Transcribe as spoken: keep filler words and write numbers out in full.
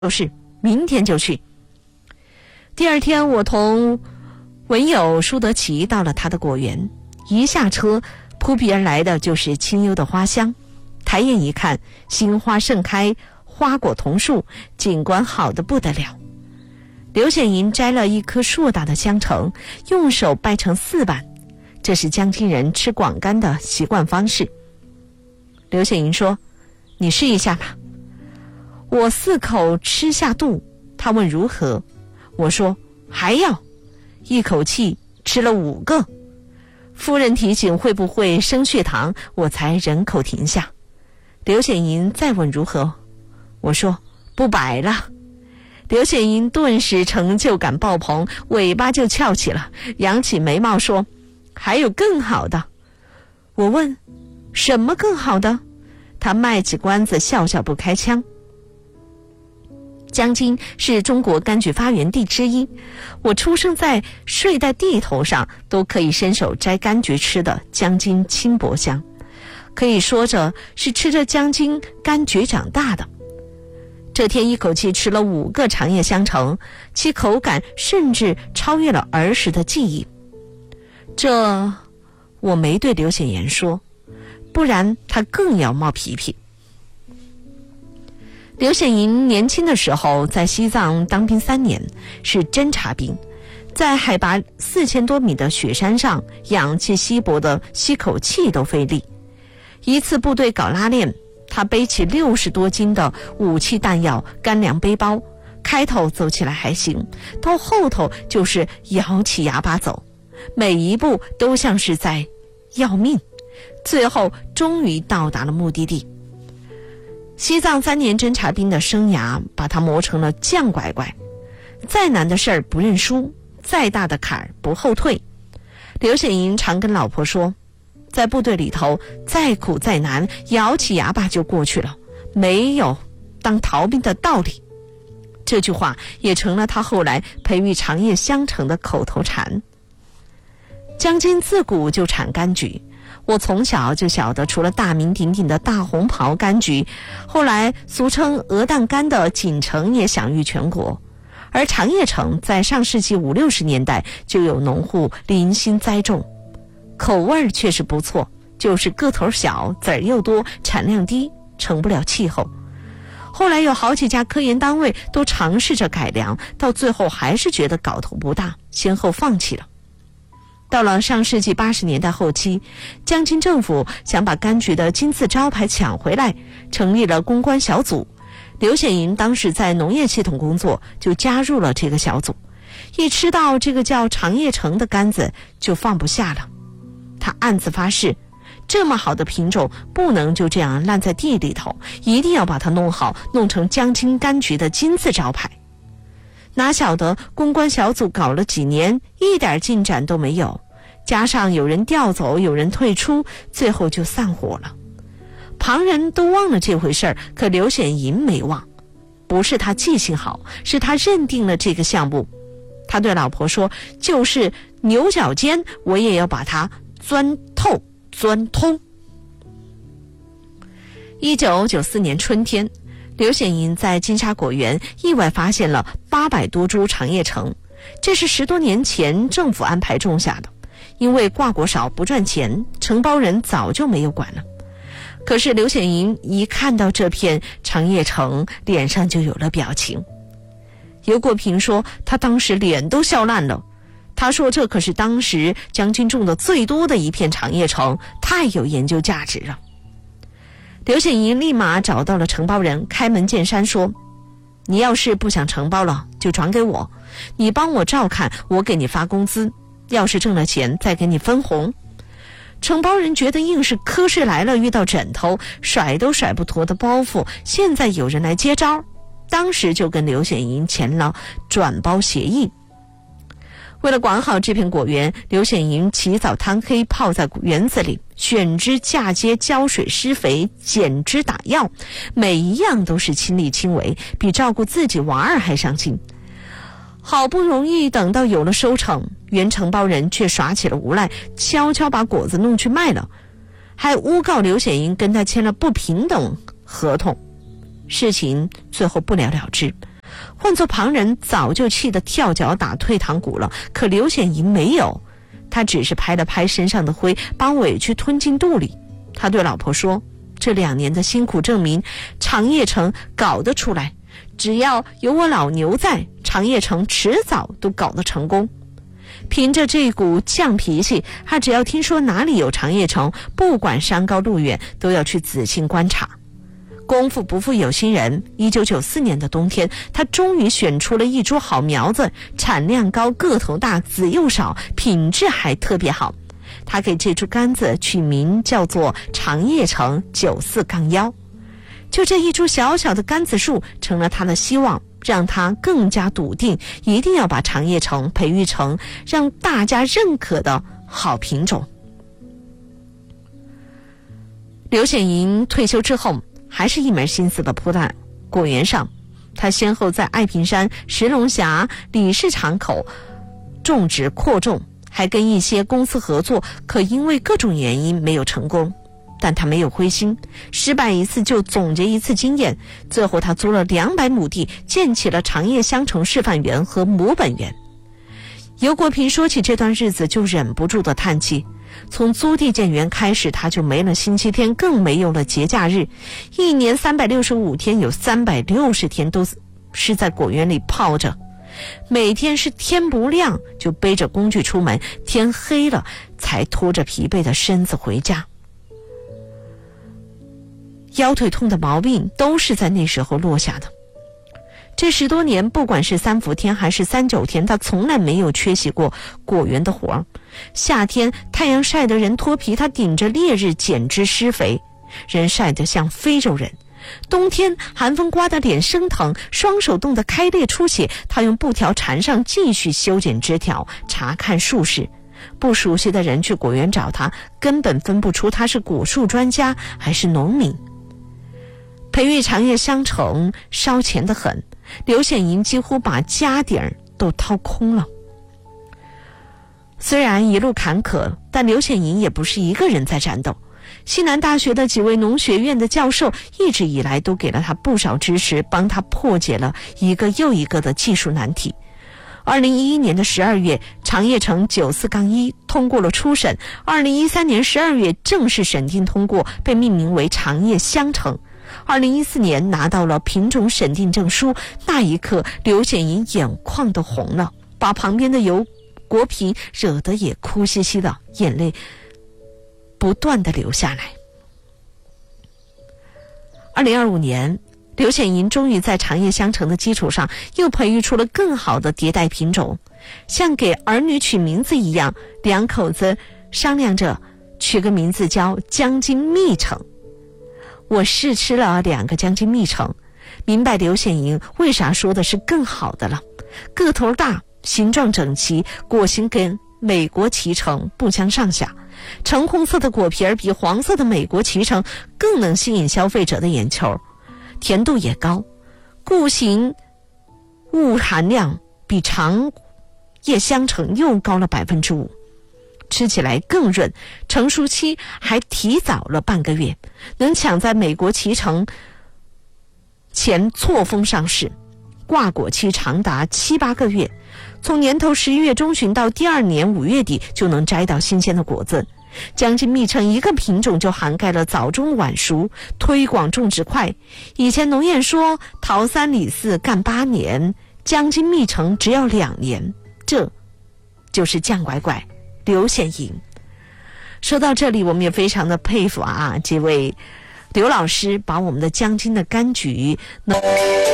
就是明天就去。第二天，我同文友舒德奇到了他的果园，一下车，扑鼻而来的就是清幽的花香。抬眼一看，新花盛开，花果同树，景观好得不得了。刘显银摘了一颗硕大的香橙，用手掰成四瓣，这是江津人吃广柑的习惯方式。刘显银说：“你试一下吧。”我四口吃下肚，他问如何，我说还要，一口气吃了五个。夫人提醒会不会升血糖，我才忍口停下。刘显银再问如何，我说不摆了。刘显银顿时成就感爆棚，尾巴就翘起了，扬起眉毛说：“还有更好的。”我问：“什么更好的？”他卖起关子，笑笑不开腔。江津是中国柑橘发源地之一，我出生在睡在地头上，都可以伸手摘柑橘吃的江津清薄香，可以说着是吃着江津柑橘长大的。这天一口气吃了五个长叶香橙，其口感甚至超越了儿时的记忆。这我没对刘显言说，不然他更要冒皮皮。刘显银年轻的时候在西藏当兵三年，是侦察兵，在海拔四千多米的雪山上，氧气稀薄的吸口气都费力。一次部队搞拉练，他背起六十多斤的武器弹药干粮背包，开头走起来还行，到后头就是咬起牙巴走，每一步都像是在要命，最后终于到达了目的地。西藏三年侦察兵的生涯把他磨成了犟拐拐，再难的事儿不认输，再大的坎儿不后退。刘显银常跟老婆说，在部队里头再苦再难，咬起牙巴就过去了，没有当逃兵的道理。这句话也成了他后来培育长叶香橙的口头禅。江津自古就产柑橘，我从小就晓得，除了大名鼎鼎的大红袍柑橘，后来俗称鹅蛋柑的锦橙也享誉全国。而长叶橙在上世纪五六十年代就有农户零星栽种，口味确实不错，就是个头小，籽儿又多，产量低，成不了气候。后来有好几家科研单位都尝试着改良，到最后还是觉得搞头不大，先后放弃了。到了上世纪八十年代后期，江津政府想把柑橘的金字招牌抢回来，成立了公关小组。刘显银当时在农业系统工作，就加入了这个小组。一吃到这个叫长叶橙的柑子，就放不下了。他暗自发誓，这么好的品种不能就这样烂在地里头，一定要把它弄好，弄成江津柑橘的金字招牌。哪晓得公关小组搞了几年，一点进展都没有，加上有人调走，有人退出，最后就散伙了。旁人都忘了这回事儿，可刘显银没忘。不是他记性好，是他认定了这个项目。他对老婆说，就是牛角尖我也要把它钻透钻通。一九九四年春天，刘显银在金沙果园意外发现了八百多株长叶橙，这是十多年前政府安排种下的，因为挂果少不赚钱，承包人早就没有管了。可是刘显银一看到这片长叶橙，脸上就有了表情。尤国平说，他当时脸都笑烂了。他说这可是当时江津种的最多的一片长叶橙，太有研究价值了。刘显银立马找到了承包人，开门见山说，你要是不想承包了就转给我，你帮我照看，我给你发工资，要是挣了钱再给你分红。承包人觉得硬是瞌睡来了遇到枕头，甩都甩不脱的包袱，现在有人来接招，当时就跟刘显银签了转包协议。为了管好这片果园，刘显银起早贪黑泡在园子里，选枝嫁接，浇水施肥，剪枝打药，每一样都是亲力亲为，比照顾自己娃儿还上心。好不容易等到有了收成，原承包人却耍起了无赖，悄悄把果子弄去卖了，还诬告刘显银跟他签了不平等合同。事情最后不了了之， 换做旁人早就气得跳脚打退堂鼓了，可刘显银没有，他只是拍了拍身上的灰，把委屈吞进肚里。他对老婆说，这两年的辛苦证明长业城搞得出来，只要有我老牛在，长业城迟早都搞得成功。凭着这股犟脾气，他只要听说哪里有长业城，不管山高路远，都要去仔细观察。功夫不负有心人，一九九四年的冬天，他终于选出了一株好苗子，产量高，个头大，籽又少，品质还特别好。他给这株柑子取名叫做长业城九四杠幺。就这一株小小的柑子树成了他的希望，让他更加笃定，一定要把长业城培育成让大家认可的好品种。刘显银退休之后，还是一门心思的扑在果园上。他先后在爱平山、石龙峡、李市场口种植扩种，还跟一些公司合作，可因为各种原因没有成功。但他没有灰心，失败一次就总结一次经验。最后他租了两百亩地，建起了长业香橙示范园和母本园。尤国平说起这段日子，就忍不住的叹气。从租地建园开始，他就没了星期天，更没有了节假日。一年三百六十五天，有三百六十天都是在果园里泡着。每天是天不亮就背着工具出门，天黑了才拖着疲惫的身子回家。腰腿痛的毛病都是在那时候落下的。这十多年，不管是三伏天还是三九天，他从来没有缺席过果园的活儿。夏天太阳晒得人脱皮，他顶着烈日剪枝施肥，人晒得像非洲人。冬天寒风刮得脸生疼，双手冻得开裂出血，他用布条缠上，继续修剪枝条，查看树势。不熟悉的人去果园找他，根本分不出他是果树专家还是农民。培育长业香橙烧钱得很，刘显银几乎把家底儿都掏空了。虽然一路坎坷，但刘显银也不是一个人在战斗。西南大学的几位农学院的教授一直以来都给了他不少支持，帮他破解了一个又一个的技术难题。二零一一年的十二月，长业城九四杠一通过了初审，二零一三年十二月正式审定通过，被命名为长业香橙。二零一四年拿到了品种审定证书，那一刻刘显银眼眶都红了，把旁边的尤国平惹得也哭兮兮的，眼泪不断的流下来。二零二五年，刘显银终于在长业香橙的基础上又培育出了更好的迭代品种，像给儿女取名字一样，两口子商量着取个名字叫将金蜜橙。我试吃了两个将金蜜橙，明白刘显银为啥说的是更好的了。个头大，形状整齐，果形跟美国脐橙不相上下，橙红色的果皮儿比黄色的美国脐橙更能吸引消费者的眼球，甜度也高，固形物含量比长叶香橙又高了百分之五。吃起来更润，成熟期还提早了半个月，能抢在美国脐橙前错峰上市，挂果期长达七八个月，从年头十一月中旬到第二年五月底就能摘到新鲜的果子。将金蜜橙一个品种就涵盖了早中晚熟，推广种植快。以前农谚说桃三李四干八年，将金蜜橙只要两年，这就是酱拐拐刘显银。说到这里，我们也非常的佩服啊，这位刘老师把我们的将金的柑橘能